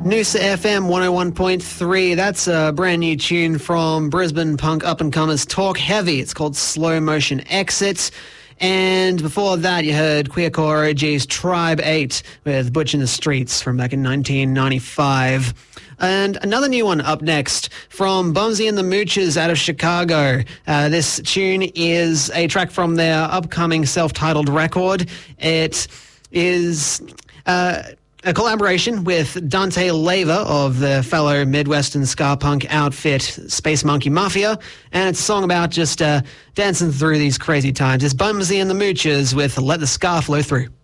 Noosa FM 101.3. That's a brand new tune from Brisbane punk up-and-comers Talk Heavy. It's called Slow Motion Exit. And before that, you heard Queercore OG's Tribe 8 with Butch in the Streets from back in 1995. And another new one up next from Bumsy and the Moochers out of Chicago. This tune is a track from their upcoming self-titled record. It is a collaboration with Dante Leva of the fellow Midwestern ska punk outfit Space Monkey Mafia, and it's a song about just dancing through these crazy times. It's Bumsy and the Moochers with Let the Ska Flow Through.